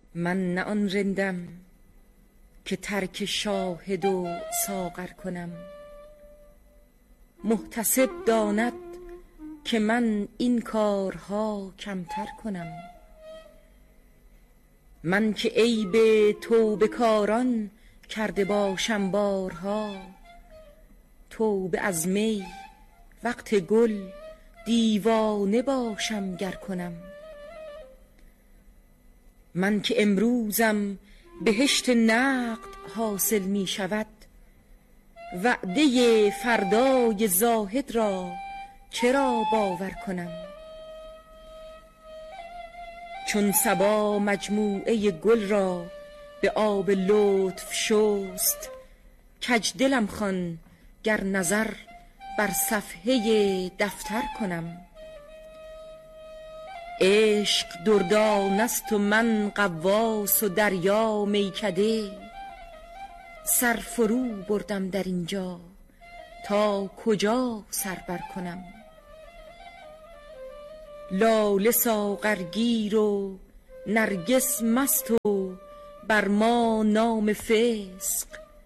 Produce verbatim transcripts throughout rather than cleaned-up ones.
من نه آن رندم که ترک شاهد و ساغر کنم. محتسب داند که من این کارها کمتر کنم. من که عیب توبه کاران کرده باشم بارها، توبه از می وقت گل دیوانه باشم گر کنم. من که امروزم بهشت نقد حاصل می شود، وعده فردای زاهد را چرا باور کنم. چون صبا مجموعه گل را به آب لطف شست، کج دلم خوان گر نظر بر صفحه دفتر کنم. عشق دردانه است و من غواص و دریا میکده، سر فرو بردم در اینجا تا کجا سر بر کنم. لاله ساغرگیر و نرگس مست و بر ما نام فسق،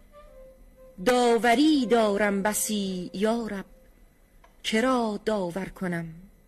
داوری دارم بسی یارب چرا داور کنم.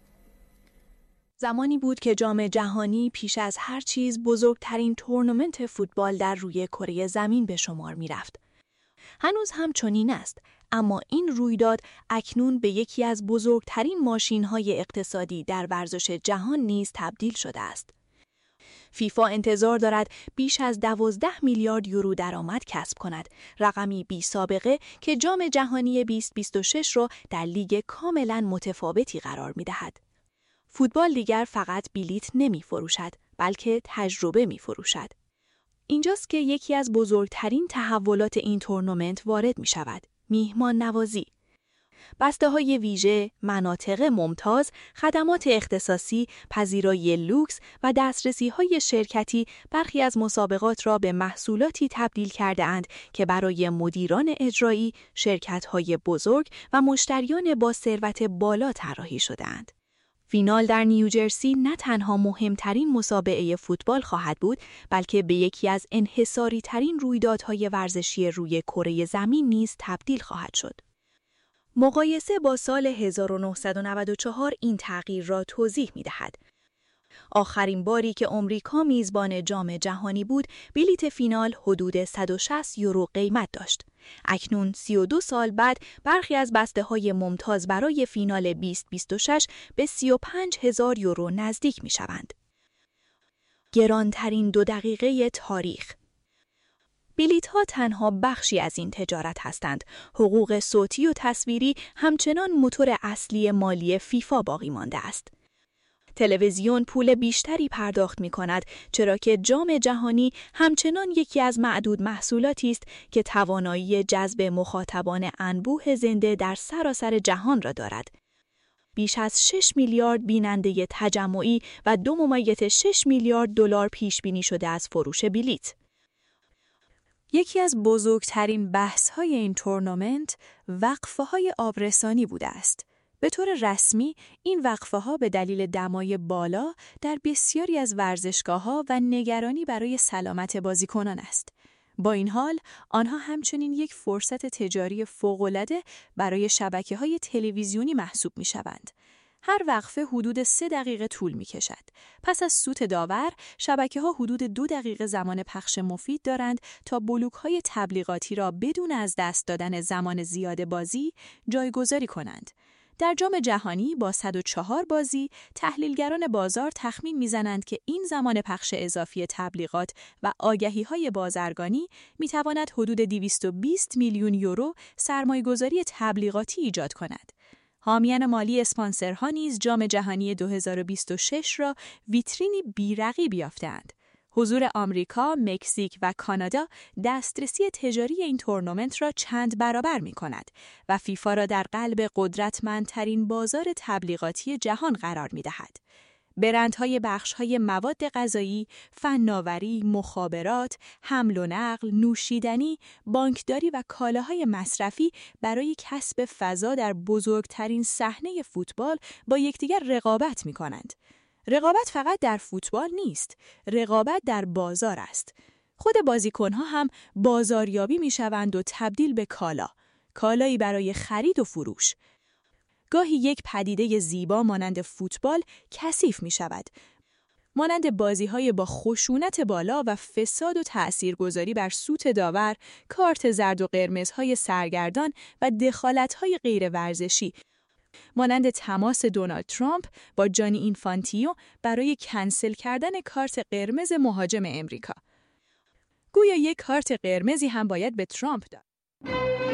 زمانی بود که جام جهانی پیش از هر چیز بزرگترین تورنمنت فوتبال در روی کره زمین به شمار می رفت. هنوز هم چنین است، اما این رویداد اکنون به یکی از بزرگترین ماشین‌های اقتصادی در ورزش جهان نیز تبدیل شده است. فیفا انتظار دارد بیش از دوازده میلیارد یورو درآمد کسب کند، رقمی بی سابقه که جام جهانی بیست بیست و شش را در لیگ کاملا متفاوتی قرار می دهد. فوتبال دیگر فقط بلیت نمی فروشد، بلکه تجربه می فروشد. اینجاست که یکی از بزرگترین تحولات این تورنمنت وارد می شود. میهمان نوازی. بسته های ویژه، مناطق ممتاز، خدمات اختصاصی، پذیرایی لوکس و دسترسی های شرکتی برخی از مسابقات را به محصولاتی تبدیل کرده اند که برای مدیران اجرایی، شرکت های بزرگ و مشتریان با ثروت بالا طراحی شده اند. فینال در نیوجرسی نه تنها مهمترین مسابقه فوتبال خواهد بود، بلکه به یکی از انحصاری ترین رویدادهای ورزشی روی کره زمین نیز تبدیل خواهد شد. مقایسه با سال هزار و نهصد و نود و چهار این تغییر را توضیح می دهد. آخرین باری که آمریکا میزبان جام جهانی بود، بلیت فینال حدود صد و شصت یورو قیمت داشت. اکنون سی و دو سال بعد برخی از بسته‌های ممتاز برای فینال بیست بیست و شش به سی و پنج هزار یورو نزدیک می شوند. گرانترین دو دقیقه تاریخ. بلیت‌ها تنها بخشی از این تجارت هستند. حقوق صوتی و تصویری همچنان موتور اصلی مالی فیفا باقی مانده است. تلویزیون پول بیشتری پرداخت می کند، چرا که جام جهانی همچنان یکی از معدود محصولاتی است که توانایی جذب مخاطبان انبوه زنده در سراسر جهان را دارد. بیش از شش میلیارد بیننده تجمعی و دو ممیز شش میلیارد دلار پیش بینی شده از فروش بلیت. یکی از بزرگترین بحث‌های این تورنمنت وقفه‌های آبرسانی بوده است. به طور رسمی این وقفه‌ها به دلیل دمای بالا در بسیاری از ورزشگاه‌ها و نگرانی برای سلامت بازیکنان است. با این حال آنها همچنین یک فرصت تجاری فوق‌العاده برای شبکه‌های تلویزیونی محسوب می‌شوند. هر وقفه حدود سه دقیقه طول می‌کشد. پس از سوت داور، شبکه‌ها حدود دو دقیقه زمان پخش مفید دارند تا بلوک‌های تبلیغاتی را بدون از دست دادن زمان زیاد بازی جایگذاری کنند. در جام جهانی با صد و چهار بازی، تحلیلگران بازار تخمین می‌زنند که این زمان پخش اضافی تبلیغات و آگهی‌های بازرگانی می‌تواند حدود دویست و بیست میلیون یورو سرمایه‌گذاری تبلیغاتی ایجاد کند. حامیان مالی اسپانسرها نیز جام جهانی دو هزار و بیست و شش را ویترینی بی‌رقیب یافته‌اند. حضور آمریکا، مکزیک و کانادا دسترسی تجاری این تورنمنت را چند برابر می کند و فیفا را در قلب قدرتمندترین بازار تبلیغاتی جهان قرار می دهد. برندهای بخش‌های مواد غذایی، فناوری، مخابرات، حمل و نقل، نوشیدنی، بانکداری و کالاهای مصرفی برای کسب فضا در بزرگترین صحنه فوتبال با یکدیگر رقابت می‌کنند. رقابت فقط در فوتبال نیست، رقابت در بازار است. خود بازیکن‌ها هم بازاریابی می‌شوند و تبدیل به کالا، کالایی برای خرید و فروش. گاهی یک پدیده زیبا مانند فوتبال کثیف می‌شود، مانند بازی‌های با خشونت بالا و فساد و تأثیرگذاری بر سوت داور، کارت زرد و قرمزهای سرگردان و دخالت‌های غیر ورزشی، مانند تماس دونالد ترامپ با جانی اینفانتینو برای کنسل کردن کارت قرمز مهاجم امریکا. گویا یک کارت قرمزی هم باید به ترامپ داد.